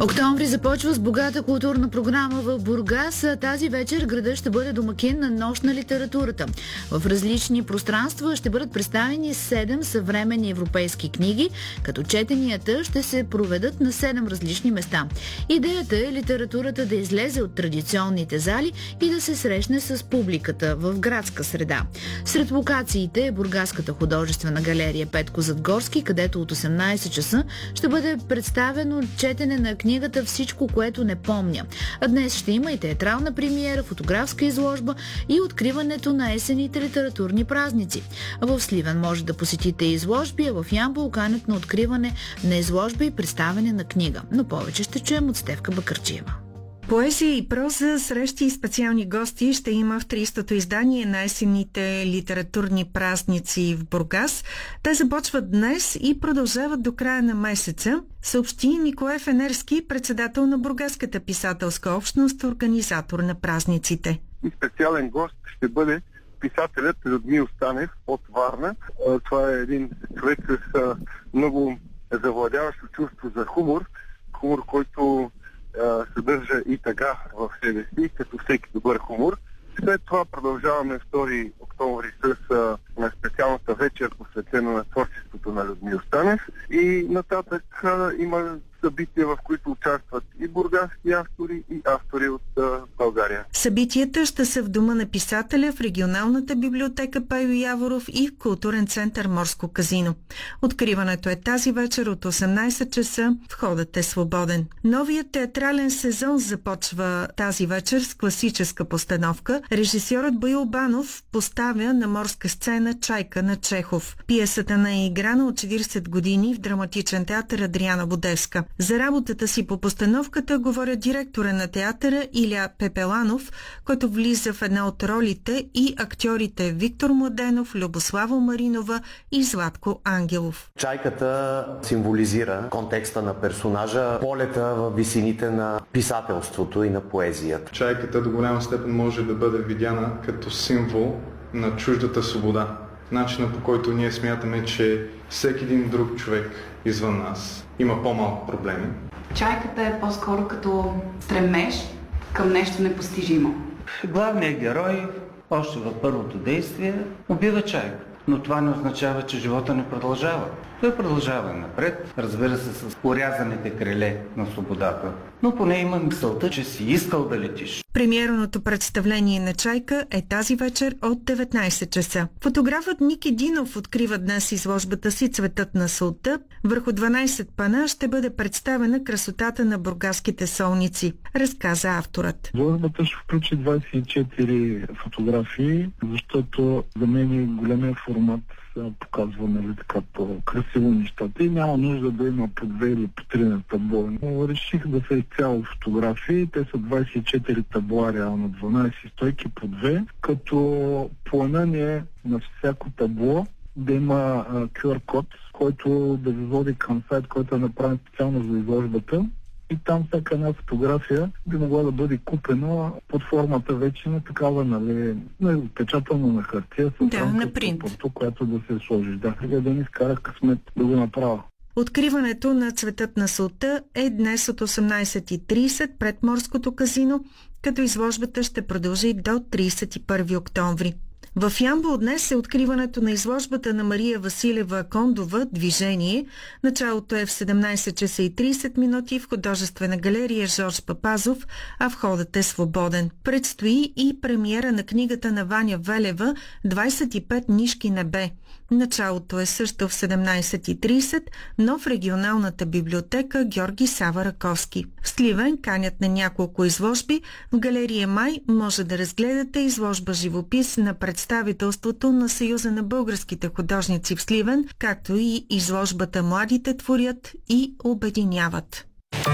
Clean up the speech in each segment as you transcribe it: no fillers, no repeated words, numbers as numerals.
Октомври започва с богата културна програма в Бургас. Тази вечер градът ще бъде домакин на Нощ на литературата. В различни пространства ще бъдат представени 7 съвременни европейски книги, като четенията ще се проведат на 7 различни места. Идеята е литературата да излезе от традиционните зали и да се срещне с публиката в градска среда. Сред локациите е Бургаската художествена галерия Петко Задгорски, където от 18 часа ще бъде представено четене на книгата "Всичко, което не помня". А днес ще има и театрална премиера, фотографска изложба и откриването на есенните литературни празници. В Сливен може да посетите изложби, а в Ямбол канят на откриване на изложба и представяне на книга. Но повече ще чуем от Стефка Бакърчиева. Поезия и проза, срещи и специални гости ще има в 30-то издание на есенните литературни празници в Бургас. Те започват днес и продължават до края на месеца, съобщи Николай Фенерски, председател на Бургаската писателска общност, организатор на празниците. И специален гост ще бъде писателят Людмил Станев от Варна. Това е един човек с много завладяващо чувство за хумор, който съдържа и тъга в себе си, като всеки добър хумор. След това продължаваме 2 октомври с специалната вечер, посветена на творчеството на Людмил Станев. И нататък има събития, в които участват и бургаски автори, и автори от България. Събитията ще са в Дома на писателя, в регионалната библиотека Пейо Яворов и в културен център Морско казино. Откриването е тази вечер от 18 часа. Входът е свободен. Новият театрален сезон започва тази вечер с класическа постановка. Режисьорът Боил Банов поставя на морска сцена "Чайка" на Чехов. Пиесата не е играна от 40 години в драматичен театър Адриана Будевска. За работата си по постановката говоря директора на театъра Илия Пепеланов, който влиза в една от ролите, и актьорите Виктор Младенов, Любослава Маринова и Златко Ангелов. Чайката символизира контекста на персонажа, полета в висините на писателството и на поезията. Чайката до голяма степен може да бъде видяна като символ на чуждата свобода. Начинът, по който ние смятаме, че всеки един друг човек извън нас има по-малко проблеми. Чайката е по-скоро като стремеж към нещо непостижимо. Главният герой още във първото действие убива чайка, но това не означава, че живота не продължава. Той продължава напред, разбира се, с орязаните криле на свободата, но поне има мисълта, че си искал да летиш. Премиерното представление на "Чайка" е тази вечер от 19 часа. Фотографът Ники Динов открива днес изложбата си "Цветът на солта". Върху 12 пана ще бъде представена красотата на бургаските солници, разказа авторът. Изложбата ще включи 24 фотографии, защото за мен е големия формат показва, нали, така по-красиво нещата и няма нужда да има по 2 или по 3 на табло. Но реших да са изцяло фотографии. Те са 24 табла, реално 12 стойки по 2, като плана ни е на всяко табло да има QR-код, който да ви води към сайт, който е направен специално за изложбата. И там всяка една фотография би могла да бъде купена под формата вече на такава, нали, отпечатана на хартия, с на принт, която да се сложиш. Да ми изкарах късмет да го направя. Откриването на "Цветът на солта" е днес от 18:30 пред Морското казино, като изложбата ще продължи до 31 октомври. В Ямбол днес е откриването на изложбата на Мария Василева Кондова "Движение". Началото е в 17 часа и 30 минути в художествена галерия Жорж Папазов, а входът е свободен. Предстои и премиера на книгата на Ваня Велева "25 нишки небе". Началото е също в 17:30, но в регионалната библиотека Георги Сава Раковски. В Сливен канят на няколко изложби. В галерия Май може да разгледате изложба живопис на представителството на Съюза на българските художници в Сливен, както и изложбата "Младите творят и обединяват".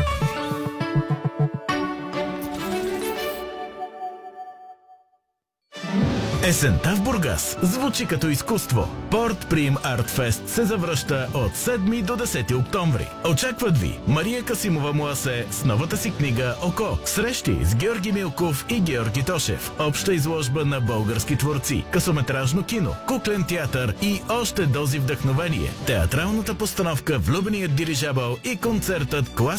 Есента в Бургас звучи като изкуство. Порт Прим Арт Фест се завръща от 7 до 10 октомври. Очакват ви Мария Касимова Муасе с новата си книга "Око", срещи с Георги Милков и Георги Тошев, обща изложба на български творци, късометражно кино, куклен театър и още дози вдъхновение, театралната постановка "Влюбеният дирижабъл" и концертът "Клас